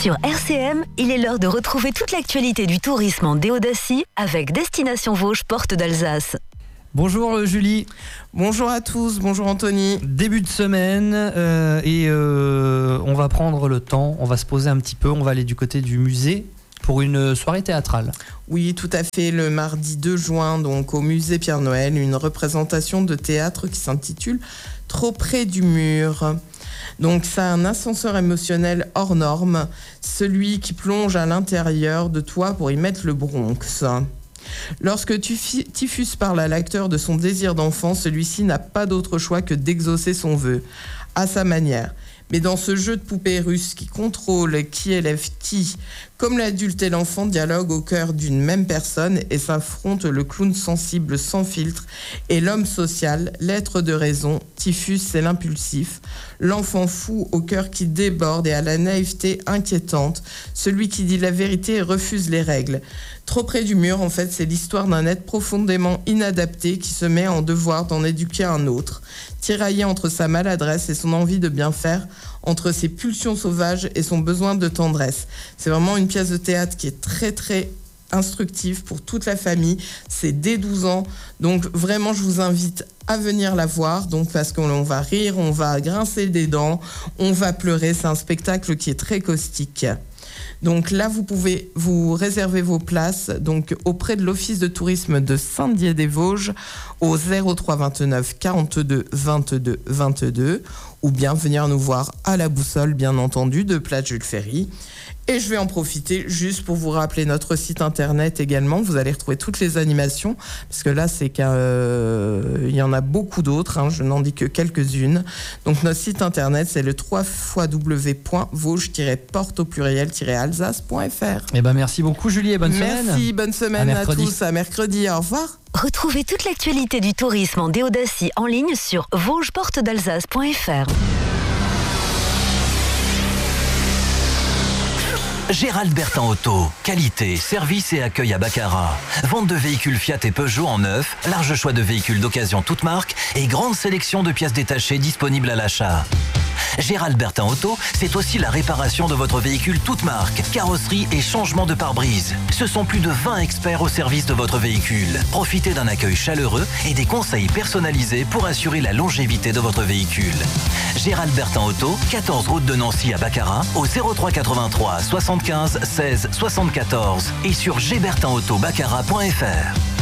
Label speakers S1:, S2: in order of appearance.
S1: Sur RCM, il est l'heure de retrouver toute l'actualité du tourisme en Déodacie avec Destination Vosges, porte d'Alsace.
S2: Bonjour Julie.
S3: Bonjour à tous, bonjour Anthony.
S2: Début de semaine on va prendre le temps, on va se poser un petit peu, on va aller du côté du musée pour une soirée théâtrale.
S3: Oui, tout à fait, le mardi 2 juin, donc au musée Pierre-Noël, une représentation de théâtre qui s'intitule « Trop près du mur ». Donc ça a un ascenseur émotionnel hors norme, celui qui plonge à l'intérieur de toi pour y mettre le Bronx. Lorsque Typhus parle à l'acteur de son désir d'enfant, celui-ci n'a pas d'autre choix que d'exaucer son vœu, à sa manière. Mais dans ce jeu de poupées russes qui contrôle qui élève qui, comme l'adulte et l'enfant dialoguent au cœur d'une même personne et s'affrontent le clown sensible sans filtre et l'homme social, l'être de raison, Typhus c'est l'impulsif, l'enfant fou au cœur qui déborde et à la naïveté inquiétante, celui qui dit la vérité et refuse les règles. Trop près du mur, en fait, c'est l'histoire d'un être profondément inadapté qui se met en devoir d'en éduquer un autre, tiraillé entre sa maladresse et son envie de bien faire, entre ses pulsions sauvages et son besoin de tendresse. C'est vraiment une pièce de théâtre qui est très très instructive pour toute la famille. C'est dès 12 ans, donc vraiment je vous invite à venir la voir, donc parce qu'on va rire, on va grincer des dents, on va pleurer. C'est un spectacle qui est très caustique. Donc là, vous pouvez vous réserver vos places donc auprès de l'Office de tourisme de Saint-Dié-des-Vosges au 03 29 42 22 22 ou bien venir nous voir à la Boussole, bien entendu, de Place Jules Ferry. Et je vais en profiter juste pour vous rappeler notre site internet également. Vous allez retrouver toutes les animations, parce que là, c'est il y en a beaucoup d'autres. Je n'en dis que quelques-unes. Donc, notre site internet, c'est le www.vosges-porte au pluriel-alsace.fr.
S2: Eh ben, merci beaucoup, Julie, et bonne semaine.
S3: Merci, bonne semaine à tous. À mercredi. Au revoir.
S1: Retrouvez toute l'actualité du tourisme en Déodacie en ligne sur vosgesportedalsace.fr.
S4: Gérald Bertin Auto, qualité, service et accueil à Baccarat. Vente de véhicules Fiat et Peugeot en neuf, large choix de véhicules d'occasion toutes marques et grande sélection de pièces détachées disponibles à l'achat. Gérald Bertin Auto, c'est aussi la réparation de votre véhicule toute marque, carrosserie et changement de pare-brise. Ce sont plus de 20 experts au service de votre véhicule. Profitez d'un accueil chaleureux et des conseils personnalisés pour assurer la longévité de votre véhicule. Gérald Bertin Auto, 14 route de Nancy à Baccarat, au 03 83 75 16 74 et sur gbertinauto-baccarat.fr.